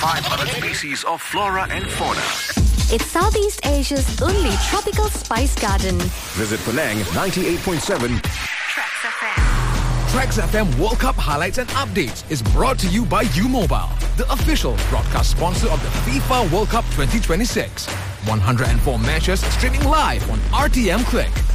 500 species of flora and fauna. It's Southeast Asia's only tropical spice garden. Visit Penang 98.7. Tracks FM. Tracks FM World Cup highlights and updates is brought to you by U-Mobile, the official broadcast sponsor of the FIFA World Cup 2026. 104 matches streaming live on RTM Click.